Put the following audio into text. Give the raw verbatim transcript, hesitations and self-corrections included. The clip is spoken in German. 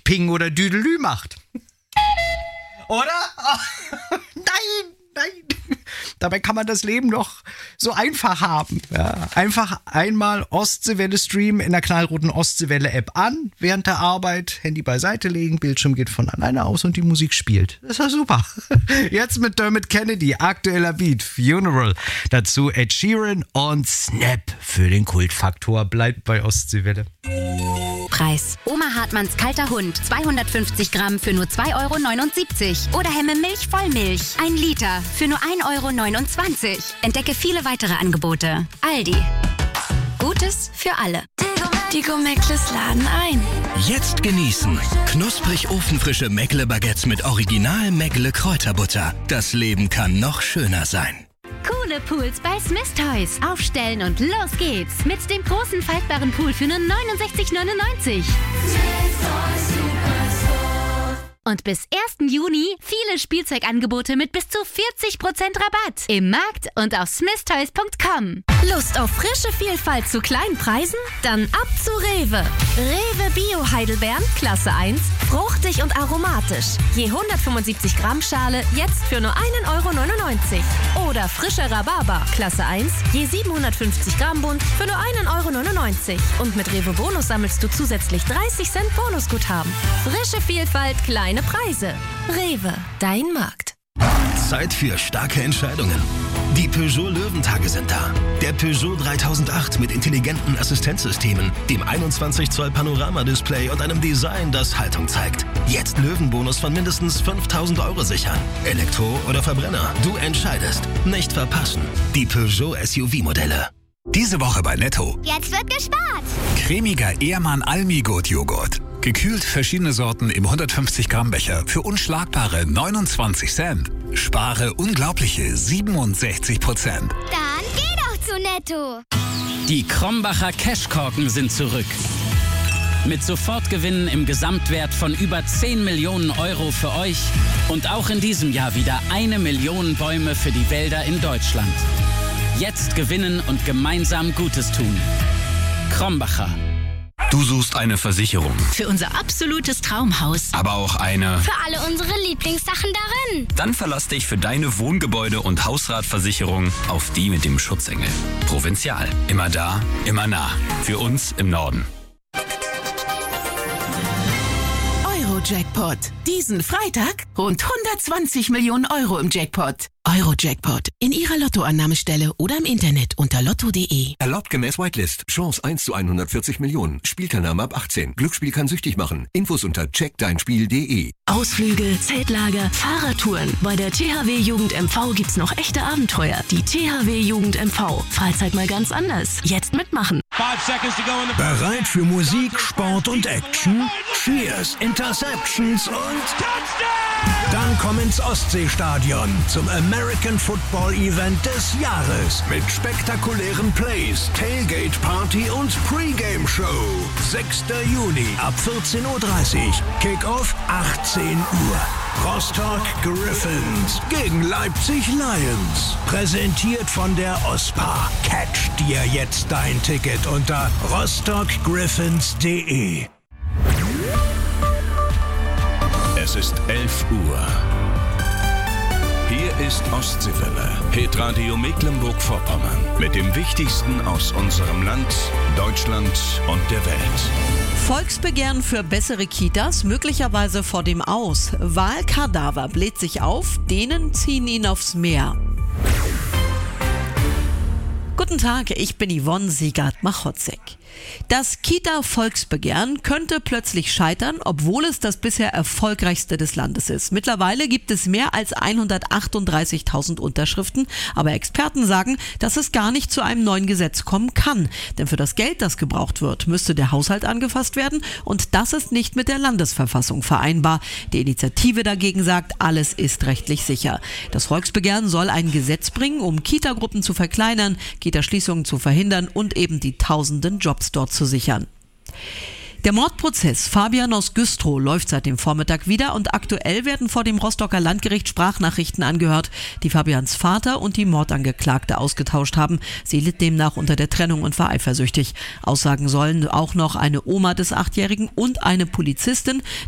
Ping oder Düdelü macht. Oder? Oh, nein, nein. Dabei kann man das Leben doch so einfach haben. Ja, einfach einmal Ostseewelle streamen in der knallroten Ostseewelle-App an, während der Arbeit, Handy beiseite legen, Bildschirm geht von alleine aus und die Musik spielt. Das ist ja super. Jetzt mit Dermot Kennedy, aktueller Beat, Funeral. Dazu Ed Sheeran und Snap für den Kultfaktor. Bleibt bei Ostseewelle. Preis. Oma Hartmanns kalter Hund, zweihundertfünfzig Gramm für nur zwei Euro neunundsiebzig. Oder Hemme Milch Vollmilch, ein Liter für nur ein Euro neunundzwanzig. Entdecke viele weitere Angebote. Aldi. Gutes für alle. Die Go-Meckles laden ein. Jetzt genießen. Knusprig ofenfrische Meckle-Baguettes mit original Meckle-Kräuterbutter. Das Leben kann noch schöner sein. Coole Pools bei Smith Toys. Aufstellen und los geht's. Mit dem großen faltbaren Pool für nur neunundsechzig neunundneunzig. Und bis ersten Juni viele Spielzeugangebote mit bis zu vierzig Prozent Rabatt. Im Markt und auf smith toys punkt com. Lust auf frische Vielfalt zu kleinen Preisen? Dann ab zu Rewe. Rewe Bio Heidelbeeren, Klasse eins, fruchtig und aromatisch. Je hundertfünfundsiebzig Gramm Schale, jetzt für nur ein Euro neunundneunzig. Oder frische Rhabarber, Klasse eins, je siebenhundertfünfzig Gramm Bund, für nur ein Euro neunundneunzig. Und mit Rewe Bonus sammelst du zusätzlich dreißig Cent Bonusguthaben. Frische Vielfalt, kleine Preise. Rewe, dein Markt. Zeit für starke Entscheidungen. Die Peugeot Löwentage sind da. Der Peugeot dreitausendacht mit intelligenten Assistenzsystemen, dem einundzwanzig Zoll Panoramadisplay und einem Design, das Haltung zeigt. Jetzt Löwenbonus von mindestens fünftausend Euro sichern. Elektro oder Verbrenner, du entscheidest. Nicht verpassen. Die Peugeot S U V-Modelle. Diese Woche bei Netto. Jetzt wird gespart. Cremiger Ehrmann Almigut Joghurt. Gekühlt verschiedene Sorten im hundertfünfzig Gramm Becher für unschlagbare neunundzwanzig Cent. Spare unglaubliche siebenundsechzig Prozent. Dann geh doch zu Netto. Die Krombacher Cashkorken sind zurück. Mit Sofortgewinnen im Gesamtwert von über zehn Millionen Euro für euch und auch in diesem Jahr wieder eine Million Bäume für die Wälder in Deutschland. Jetzt gewinnen und gemeinsam Gutes tun. Krombacher. Du suchst eine Versicherung. Für unser absolutes Traumhaus. Aber auch eine... Für alle unsere Lieblingssachen darin. Dann verlass dich für deine Wohngebäude- und Hausratversicherung auf die mit dem Schutzengel. Provinzial. Immer da, immer nah. Für uns im Norden. Euro-Jackpot. Diesen Freitag rund hundertzwanzig Millionen Euro im Jackpot. Euro-Jackpot. In Ihrer Lottoannahmestelle oder im Internet unter lotto punkt de. Erlaubt gemäß Whitelist. Chance eins zu hundertvierzig Millionen. Spielteilnahme ab achtzehn. Glücksspiel kann süchtig machen. Infos unter check dein spiel punkt de. Ausflüge, Zeltlager, Fahrradtouren. Bei der T H W Jugend M V gibt's noch echte Abenteuer. Die T H W Jugend M V. Freizeit mal ganz anders. Jetzt mitmachen. Bereit für Musik, Sport und Action? Cheers, Interceptions und Touchdown! Dann komm ins Ostseestadion zum American Football Event des Jahres mit spektakulären Plays, Tailgate Party und Pre-Game Show. sechster Juni ab vierzehn Uhr dreißig. Kickoff achtzehn Uhr. Rostock Griffins gegen Leipzig Lions. Präsentiert von der O S P A. Catch dir jetzt dein Ticket unter rostock griffins punkt de. Es ist elf Uhr. Hier ist Ostseewelle, Hitradio Mecklenburg-Vorpommern. Mit dem Wichtigsten aus unserem Land, Deutschland und der Welt. Volksbegehren für bessere Kitas, möglicherweise vor dem Aus. Wahlkadaver bläht sich auf, Dänen ziehen ihn aufs Meer. Guten Tag, ich bin Yvonne Siegert-Machotzek. Das Kita-Volksbegehren könnte plötzlich scheitern, obwohl es das bisher erfolgreichste des Landes ist. Mittlerweile gibt es mehr als hundertachtunddreißigtausend Unterschriften, aber Experten sagen, dass es gar nicht zu einem neuen Gesetz kommen kann. Denn für das Geld, das gebraucht wird, müsste der Haushalt angefasst werden und das ist nicht mit der Landesverfassung vereinbar. Die Initiative dagegen sagt, alles ist rechtlich sicher. Das Volksbegehren soll ein Gesetz bringen, um Kitagruppen zu verkleinern, Kitaschließungen zu verhindern und eben die tausenden Jobs dort zu sichern. Der Mordprozess Fabian aus Güstrow läuft seit dem Vormittag wieder und aktuell werden vor dem Rostocker Landgericht Sprachnachrichten angehört, die Fabians Vater und die Mordangeklagte ausgetauscht haben. Sie litt demnach unter der Trennung und war eifersüchtig. Aussagen sollen auch noch eine Oma des Achtjährigen und eine Polizistin.